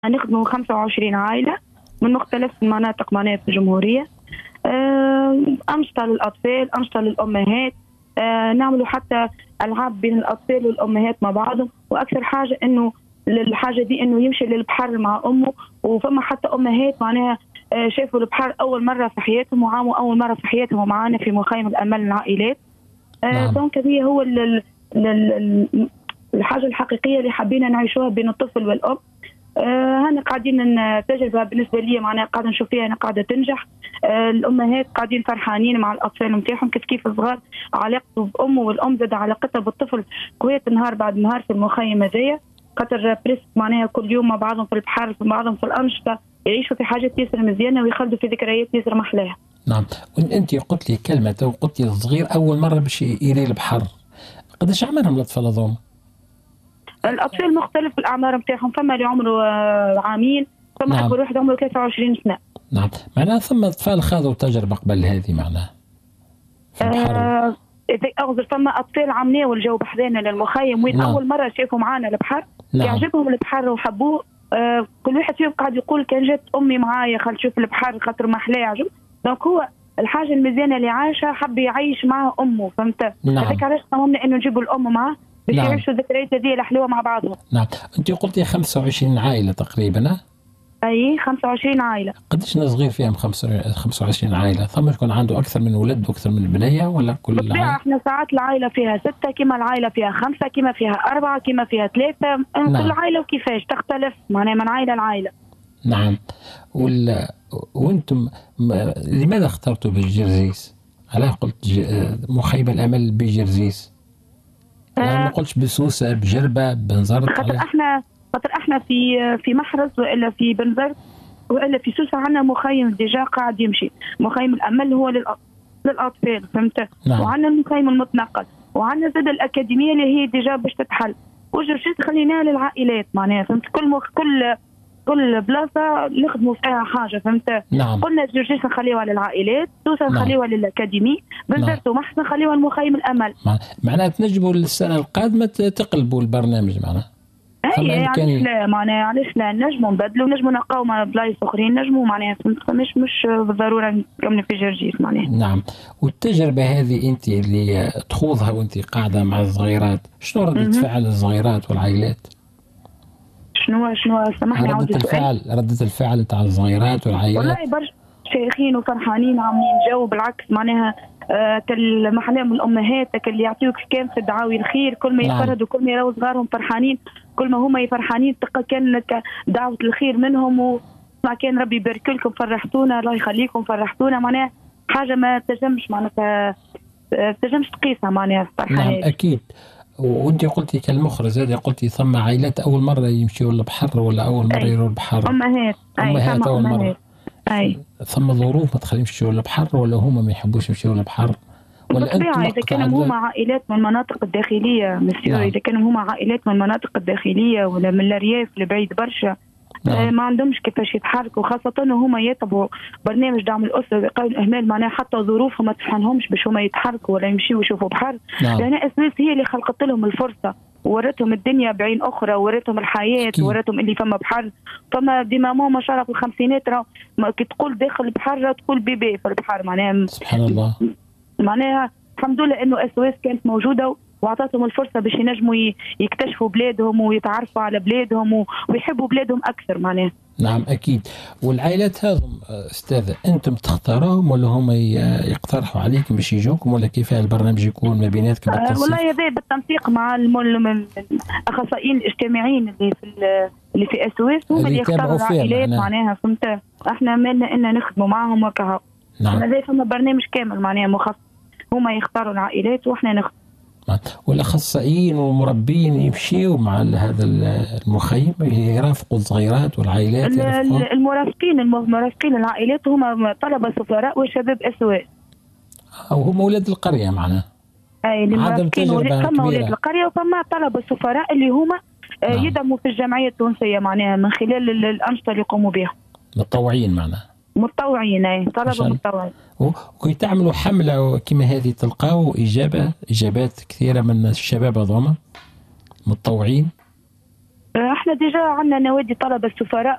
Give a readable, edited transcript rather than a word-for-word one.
نخدموا 25 عائلة من مختلف المناطق معناها في الجمهورية. أنشطة للأطفال، أنشطة للأمهات، نعملوا حتى ألعاب بين الأطفال والأمهات مع بعضهم. وأكثر حاجة إنه الحاجة دي إنه يمشي للبحر مع أمه، وفما حتى أمهات معناها شافوا البحر أول مرة في حياتهم وعاموا أول مرة في حياتهم معانا في مخيم الأمل للعائلات. دونك هذه هو الحاجة الحقيقية اللي حبينا نعيشوها بين الطفل والأم. هنا قاعدين التجربة بالنسبة لي معناها قاعدة نشوف فيها أنا قاعدة تنجح. الأمهات قاعدين فرحانين مع الأطفال نتاعهم كيف الصغار علاقته بأمه، والأم زاد علاقتها بالطفل قوية نهار بعد نهار في المخيم هذايا، خاطر بريس معناها كل يوم مع بعضهم في البحر، في بعضهم في الأنشطة، يعيشوا في حاجات ياسر مزيانة ويخلدوا في ذكريات ياسر محلاها. نعم. وأنت قلت لي كلمة وقلت لي الصغير أول مرة باش يري البحر، قداش عمرهم الأطفال هذوما؟ الأطفال مختلف الأعمار نتاعهم، فما اللي عمره عامين، فما نعم. أكبر واحد عمره 23 سنة. نعم، معناها ثم أطفال خاضوا تجربة قبل هذه معناها في البحر. إذا أغزر فما أطفال عمناو الجو بحذانا للمخيم وين نعم. أول مرة شافوا معانا البحر. نعم. يعجبهم البحر وحبوه. كل واحد فيهم قاعد يقول كان جات أمي معايا خل تشوف البحر خاطر ما أحلاه يعجب. دونك هو الحاجة المزيانة اللي عايشة حب يعيش معها أمه، فهمت؟ نعم. هذاك علاش صممنا إنه نجيبوا الأم معاه باش نعم. يعيشوا الذكريات هذه الحلوة مع بعضهم. نعم. أنت قلتي 25 عائلة تقريبا. أي 25 عائلة. قداش ناس صغير فيهم 25 عائلة؟ ثم يكون عنده أكثر من ولد وأكثر من بنية ولا كل العائلة؟ احنا ساعات العائلة فيها 6، كما العائلة فيها 5، كما فيها 4، كما فيها 3. نعم. كل عائلة وكيفاش تختلف معناها من عائلة لعائلة. نعم. وأنتم لماذا اخترتوا بالجرزيس؟ علاه قلت مخيم الأمل بجرزيس؟ يعني ما قلتش بسوسة، بجربة، بنزرت؟ خاطر احنا في محرز والا في بنزرت والا في سوسة عندنا مخيم ديجا قاعد يمشي. مخيم الأمل هو للأطفال، فهمت؟ نعم. وعندنا المخيم المتنقل، وعندنا زاد الأكاديمية اللي هي ديجا باش تتحل، وجرجيت خليناها للعائلات معناها، فهمت؟ كل بلاصة نخدموا فيها حاجة، فهمت؟ نعم. قلنا جرجيت نخليوها للعائلات، سوسة نخليوها للأكاديمي، بنزرت ومحسن نخليوها المخيم الأمل. معناها تنجموا السنة القادمة تقلبوا البرنامج معناها. اي علاش لا معناها، علاش لا نجموا نبدلوا، نجموا نلقاو مع بلايص اخرين، نجموا معناها مش بالضروره نكملوا في جرجيس معناها. نعم. والتجربه هذه انت اللي تخوضها وانت قاعده مع الصغيرات، شنو ردة فعل الصغيرات والعائلات؟ شنو سامحني عاود السؤال. ردة الفعل تاع الصغيرات والعائلات. والله برشا شايخين وفرحانين عاملين جو، بالعكس معناها كل محلاهم الامهات اللي يعطيوك كان في دعاوي الخير، كل ما يفرهدوا كل ما يراو صغارهم فرحانين، كل ما هما يفرحانين تلقى كان دعوه الخير منهم، وما كان ربي يبارك لكم فرحتونا الله يخليكم فرحتونا، معناها حاجه ما تنجمش معناتها تنجمش تقيسها معناها فرحانين. نعم اكيد. وانت قلتي كالمخرج هذا، قلتي ثم عائلات اول مره يمشيوا للبحر ولا اول مره يروحوا البحر؟ امهات اول مره. اي ثم ظروف ما تخليهمش يمشيوا للبحر ولا هما ما يحبوش يمشيوا للبحر؟ ولا بالطبيعة إذا كانوا هما عائلات من المناطق الداخلية مسيو. نعم. إذا كانوا هما عائلات من المناطق الداخلية ولا من الأرياف لبعيد برشا. نعم. ما عندهمش كيفاش يتحركوا، خاصة هما يتبعوا برنامج دعم الأسرة وإيقاف الإهمال، معناها حتى ظروفهم ما تسمحلهمش باش هما يتحركوا ولا يمشيوا يشوفوا بحر. نعم. لأن أساس هي اللي خلقت لهم الفرصة وورتهم الدنيا بعين أخرى، وورتهم الحياة، وورتهم اللي فما بحر. فما ديما ماما شارع في الخمسينات كي تقول داخل البحر تقول بيبي في البحر، معناها سبحان الله. معناها الحمد لله انه SOS كانت موجوده واعطتهم الفرصه باش ينجموا يكتشفوا بلادهم ويتعرفوا على بلادهم ويحبوا بلادهم اكثر معناها. نعم اكيد. والعائلات هذم استاذه انتم تختاروهم ولا هم يقترحوا عليكم باش يجوكم، ولا كيف البرنامج يكون ما بيناتكم بالتنسيق؟ والله هذا بالتنسيق مع الاخصائيين الاجتماعيين اللي في SOS هم اللي يختاروا العائلات معناها، فهمت؟ احنا مالنا ان نخدموا معهم وكذا. نعم. هذا فما برنامج كامل معناها مخصص، هما يختاروا العائلات واحنا نختار. والاخصائيين والمربين يمشيوا مع هذا المخيم يرافقوا الصغيرات والعائلات؟ المرافقين العائلات هما طلبه سفراء وشباب SOS، او هم اولاد القريه معناها. اي المرافقين ثم اولاد القريه وثم طلبه سفراء اللي هما يدعموا في الجمعيه التونسيه معناها من خلال الانشطه اللي يقوموا بها. متطوعين معناها. متطوعين، اي طلبه متطوعين. وكي تعملوا حمله كما هذه تلقاو اجابات كثيره من الشباب هذوما متطوعين؟ احنا ديجا عندنا نوادي طلبة السفراء